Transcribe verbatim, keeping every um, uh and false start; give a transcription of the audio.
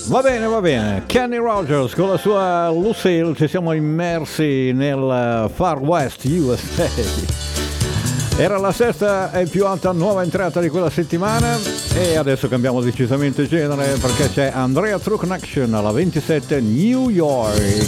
Va bene, va bene. Kenny Rogers con la sua Lucille, ci siamo immersi nel Far West U S A. Era la sesta e più alta nuova entrata di quella settimana e adesso cambiamo decisamente genere perché c'è Andrea True Connection alla ventisette New York.